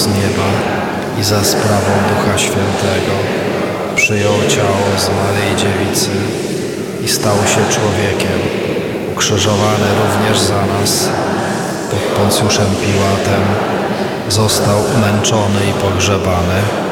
z nieba i za sprawą Ducha Świętego przyjął ciało z Maryi Dziewicy i stał się człowiekiem, ukrzyżowany również za nas pod Poncjuszem Piłatem, został umęczony i pogrzebany,